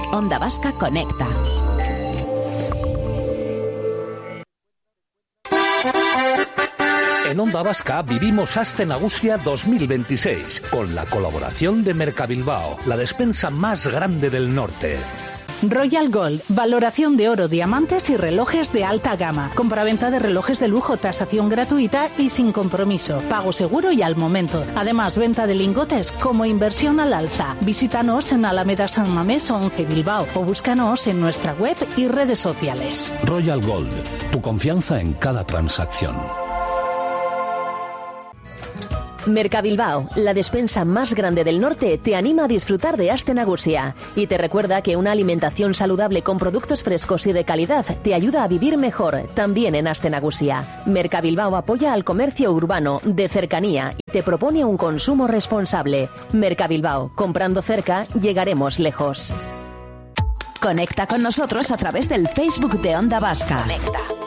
Onda Vasca Conecta. En Onda Vasca vivimos Aste Nagusia 2026 con la colaboración de Mercabilbao, la despensa más grande del norte. Royal Gold, valoración de oro, diamantes y relojes de alta gama. Compraventa de relojes de lujo, tasación gratuita y sin compromiso. Pago seguro y al momento. Además, venta de lingotes como inversión al alza. Visítanos en Alameda San Mamés 11 Bilbao o búscanos en nuestra web y redes sociales. Royal Gold, tu confianza en cada transacción. Mercabilbao, la despensa más grande del norte, te anima a disfrutar de Aste Nagusia y te recuerda que una alimentación saludable con productos frescos y de calidad te ayuda a vivir mejor, también en Aste Nagusia. Mercabilbao apoya al comercio urbano, de cercanía, y te propone un consumo responsable. Mercabilbao, comprando cerca, llegaremos lejos. Conecta con nosotros a través del Facebook de Onda Vasca. Conecta.